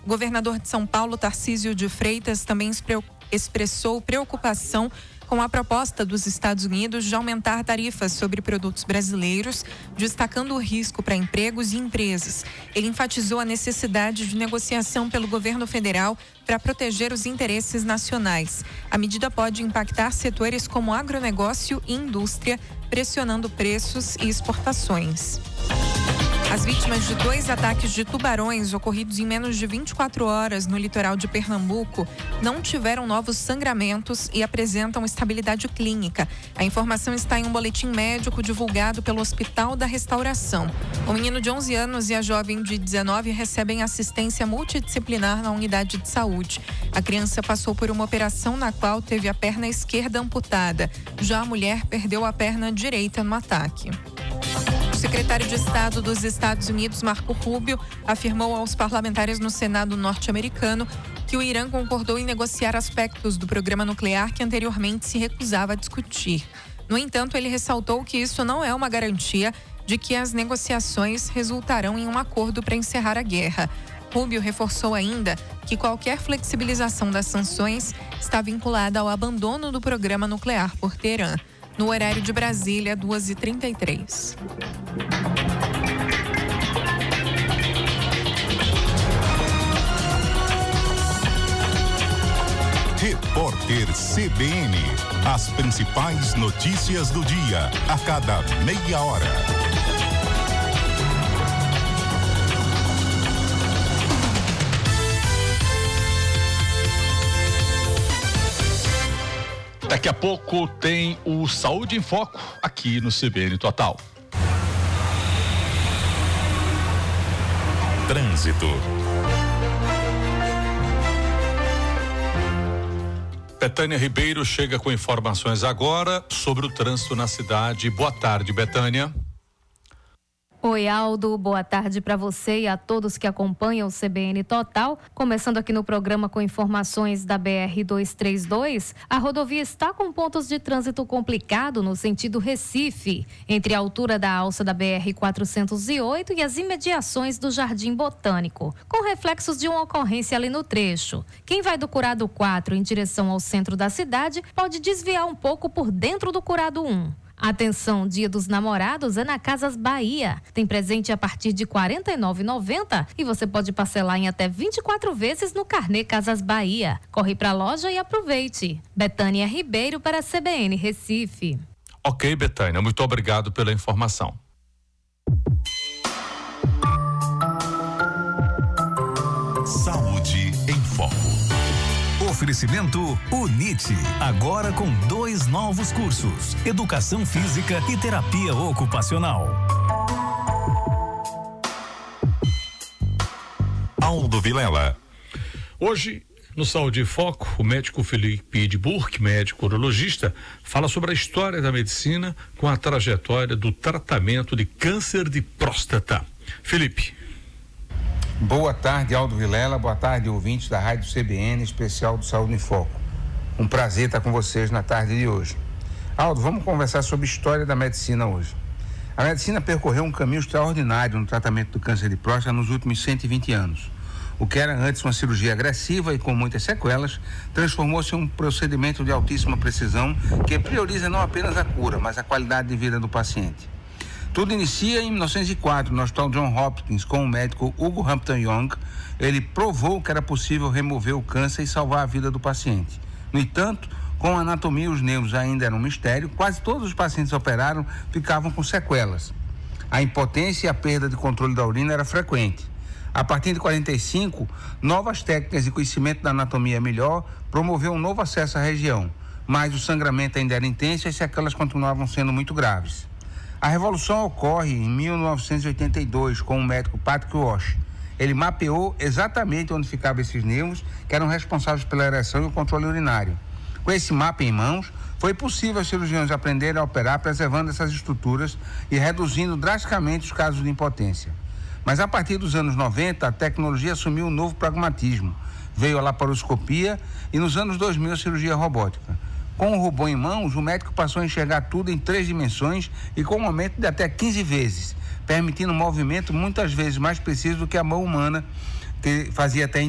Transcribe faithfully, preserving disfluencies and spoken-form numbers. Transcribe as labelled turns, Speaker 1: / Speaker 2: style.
Speaker 1: O governador de São Paulo, Tarcísio de Freitas, também expressou preocupação com a proposta dos Estados Unidos de aumentar tarifas sobre produtos brasileiros, destacando o risco para empregos e empresas. Ele enfatizou a necessidade de negociação pelo governo federal para proteger os interesses nacionais. A medida pode impactar setores como agronegócio e indústria, pressionando preços e exportações. As vítimas de dois ataques de tubarões ocorridos em menos de vinte e quatro horas no litoral de Pernambuco não tiveram novos sangramentos e apresentam estabilidade clínica. A informação está em um boletim médico divulgado pelo Hospital da Restauração. O menino de onze anos e a jovem de dezenove recebem assistência multidisciplinar na unidade de saúde. A criança passou por uma operação na qual teve a perna esquerda amputada. Já a mulher perdeu a perna direita no ataque. O secretário de Estado dos Estados Unidos, Marco Rubio, afirmou aos parlamentares no Senado norte-americano que o Irã concordou em negociar aspectos do programa nuclear que anteriormente se recusava a discutir. No entanto, ele ressaltou que isso não é uma garantia de que as negociações resultarão em um acordo para encerrar a guerra. Rubio reforçou ainda que qualquer flexibilização das sanções está vinculada ao abandono do programa nuclear por Teherã. No horário de Brasília, duas e trinta e três.
Speaker 2: Repórter C B N. As principais notícias do dia, a cada meia hora.
Speaker 3: Daqui a pouco tem o Saúde em Foco aqui no C B N Total.
Speaker 2: Trânsito.
Speaker 3: Betânia Ribeiro chega com informações agora sobre o trânsito na cidade. Boa tarde, Betânia.
Speaker 4: Oi, Aldo, boa tarde para você e a todos que acompanham o C B N Total. Começando aqui no programa com informações da B R duzentos e trinta e dois, a rodovia está com pontos de trânsito complicado no sentido Recife, entre a altura da alça da B R quatrocentos e oito e as imediações do Jardim Botânico, com reflexos de uma ocorrência ali no trecho. Quem vai do Curado quatro em direção ao centro da cidade pode desviar um pouco por dentro do Curado um. Atenção, Dia dos Namorados é na Casas Bahia. Tem presente a partir de quarenta e nove reais e noventa centavos e você pode parcelar em até vinte e quatro vezes no carnê Casas Bahia. Corre pra loja e aproveite. Betânia Ribeiro para a C B N Recife.
Speaker 3: Ok, Betânia, muito obrigado pela informação.
Speaker 2: Saúde em Foco. Oferecimento UNIT, agora com dois novos cursos: Educação Física e Terapia Ocupacional. Aldo Vilela.
Speaker 3: Hoje, no Saúde em Foco, o médico Felipe de Burck, médico urologista, fala sobre a história da medicina com a trajetória do tratamento de câncer de próstata. Felipe.
Speaker 5: Boa tarde, Aldo Vilela. Boa tarde, ouvintes da Rádio C B N, especial do Saúde em Foco. Um prazer estar com vocês na tarde de hoje. Aldo, vamos conversar sobre a história da medicina hoje. A medicina percorreu um caminho extraordinário no tratamento do câncer de próstata nos últimos cento e vinte anos. O que era antes uma cirurgia agressiva e com muitas sequelas, transformou-se em um procedimento de altíssima precisão que prioriza não apenas a cura, mas a qualidade de vida do paciente. Tudo inicia em mil novecentos e quatro, no Hospital Johns Hopkins, com o médico Hugo Hampton Young. Ele provou que era possível remover o câncer e salvar a vida do paciente. No entanto, com a anatomia e os nervos ainda eram um mistério, quase todos os pacientes operados ficavam com sequelas. A impotência e a perda de controle da urina era frequente. A partir de quarenta e cinco, novas técnicas de conhecimento da anatomia melhor promoveu um novo acesso à região, mas o sangramento ainda era intenso e as sequelas continuavam sendo muito graves. A revolução ocorre em mil novecentos e oitenta e dois com o médico Patrick Walsh. Ele mapeou exatamente onde ficavam esses nervos que eram responsáveis pela ereção e o controle urinário. Com esse mapa em mãos, foi possível aos cirurgiões aprenderem a operar preservando essas estruturas e reduzindo drasticamente os casos de impotência. Mas a partir dos anos noventa, a tecnologia assumiu um novo pragmatismo. Veio a laparoscopia e nos anos dois mil a cirurgia robótica. Com o robô em mãos, o médico passou a enxergar tudo em três dimensões e com um aumento de até quinze vezes, permitindo um movimento muitas vezes mais preciso do que a mão humana que fazia até